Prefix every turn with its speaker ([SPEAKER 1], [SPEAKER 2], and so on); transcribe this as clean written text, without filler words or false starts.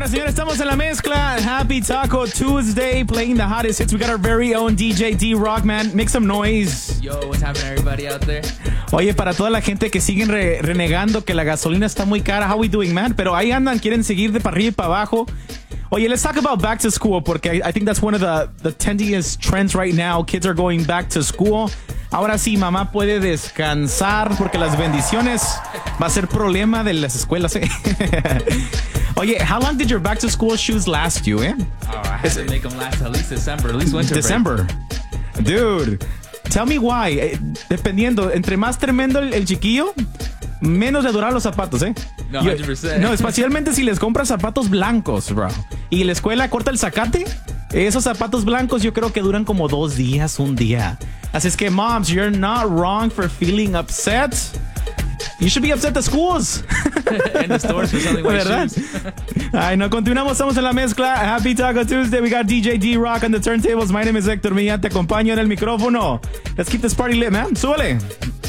[SPEAKER 1] Señoras y señores, estamos en la mezcla. Happy Taco Tuesday, playing the hottest hits. We got our very own DJ D-Rock, man. Make some noise.
[SPEAKER 2] Yo, what's happening, everybody out there?
[SPEAKER 1] Oye, para toda la gente que siguen renegando que la gasolina está muy cara, how we doing, man? Pero ahí andan, quieren seguir de para arriba y para abajo. Oye, let's talk about back to school, porque I think that's one of the trendiest trends right now. Kids are going back to school. Ahora sí, mamá puede descansar porque las bendiciones va a ser problema de las escuelas, ¿eh? Oye, how long did your back to school shoes last you, eh?
[SPEAKER 2] Oh, I had to make them last at least December, at least winter
[SPEAKER 1] December. Break. Dude, tell me why. Dependiendo, entre más tremendo el chiquillo, menos le duran los zapatos, ¿eh?
[SPEAKER 2] No, 100%.
[SPEAKER 1] No, especialmente si les compras zapatos blancos, bro. Y la escuela corta el zacate, esos zapatos blancos yo creo que duran como 2 días, 1 día. Así es que, moms, you're not wrong for feeling upset. You should be upset at schools.
[SPEAKER 2] In the stores for selling white shoes.
[SPEAKER 1] Ay, no, continuamos, estamos en la mezcla. Happy Taco Tuesday. We got DJ D-Rock on the turntables. My name is Héctor Millán. Te acompaño en el micrófono. Let's keep this party lit, man. Súbele.